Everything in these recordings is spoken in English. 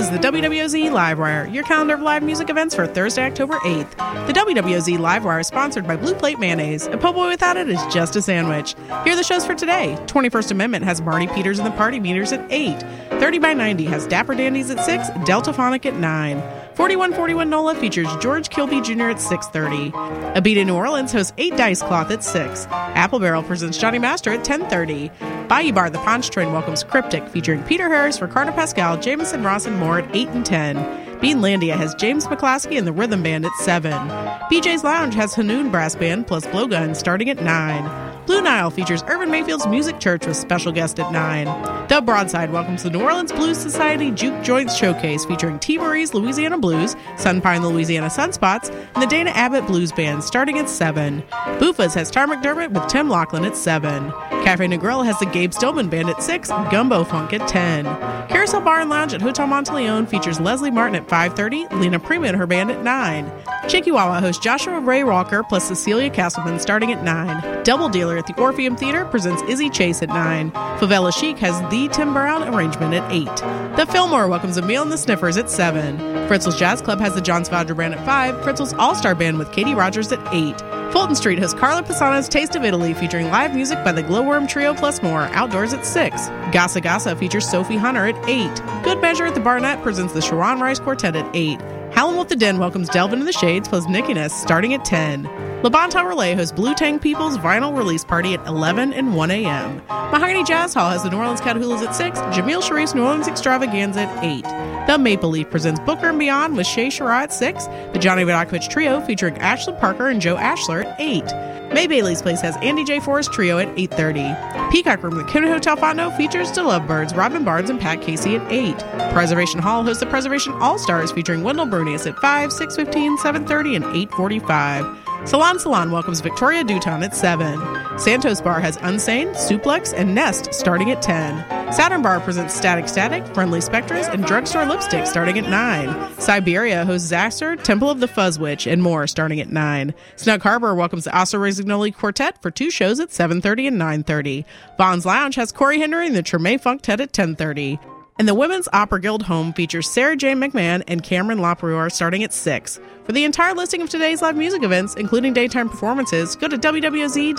is the WWOZ Livewire, your calendar of live music events for Thursday, October 8th. The WWOZ Livewire is sponsored by Blue Plate Mayonnaise. A po' boy without it is just a sandwich. Here are the shows for today. 21st Amendment has Marty Peters and the Party Meters at 8. 30 by 90 has Dapper Dandies at 6, Deltaphonic at 9. 4141 NOLA features George Kilby Jr. at 6:30. A Beat in New Orleans hosts 8 Dice Cloth at 6. Apple Barrel presents Johnny Master at 10:30. Bayou Bar The Paunch Train welcomes Cryptic featuring Peter Harris, Ricardo Pascal, Jameson Ross, and more at 8 and 10. Beanlandia has James McClaskey and the Rhythm Band at 7. BJ's Lounge has Hanoun Brass Band plus Blowgun starting at 9. Blue Nile features Urban Mayfield's Music Church with special guest at 9. The Broadside welcomes the New Orleans Blues Society Juke Joints Showcase featuring T. Marie's Louisiana Blues, Sunpine the Louisiana Sunspots, and the Dana Abbott Blues Band starting at 7. Buffa's has Tar McDermott with Tim Laughlin at 7. Cafe Negril has the Gabe Stillman Band at 6, Gumbo Funk at 10. Carousel Bar and Lounge at Hotel Monteleone features Leslie Martin at 5:30, Lena Prima and her band at 9. Chikiwawa hosts Joshua Ray Walker plus Cecilia Castleman starting at 9. Double Dealer at the Orpheum Theater presents Izzy Chase at 9. Favela Chic has the Tim Brown arrangement at 8. The Fillmore welcomes Emile and the Sniffers at 7. Fritzel's Jazz Club has the John Svalder Band at 5, Fritzel's All-Star Band with Katie Rogers at 8. Fulton Street hosts Carla Pisano's Taste of Italy featuring live music by the Glowworm Trio plus more, outdoors at 6. Gasa Gasa features Sophie Hunter at 8. Good Measure at the Barnett presents the Sharon Rice Quartet at 8. Howlin' Wolf the Den welcomes Delvin in the Shades plus Nickiness starting at 10. La Bonta Relay hosts Blue Tang People's vinyl release party at 11 and 1 a.m. Mahogany Jazz Hall has the New Orleans Catahoula's at 6, Jamil Sharif's New Orleans Extravaganza at 8. The Maple Leaf presents Booker and Beyond with Shay Shara at 6, the Johnny Vodakovich Trio featuring Ashley Parker and Joe Ashler at 8. May Bailey's Place has Andy J. Forrest Trio at 8:30. Peacock Room at Kennedy Hotel Fondo features The Lovebirds, Robin Barnes, and Pat Casey at 8. Preservation Hall hosts the Preservation All-Stars featuring Wendell Brunius at 5, 6:15, 7:30, and 8:45. Salon Salon welcomes Victoria Duton at 7. Santos Bar has Unsane, Suplex, and Nest starting at 10. Saturn Bar presents Static Static, Friendly Spectres, and Drugstore Lipstick starting at 9. Siberia hosts Zaxter, Temple of the Fuzz Witch, and more starting at 9. Snug Harbor welcomes the Asa Rosignoli Quartet for 2 shows at 7:30 and 9:30. Vaughn's Lounge has Corey Henry and the Treme Funktet at 10:30. And the Women's Opera Guild Home features Sarah J. McMahon and Cameron LaPriore starting at 6. For the entire listing of today's live music events, including daytime performances, go to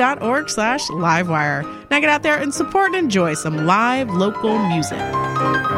wwz.org/livewire. Now get out there and support and enjoy some live local music.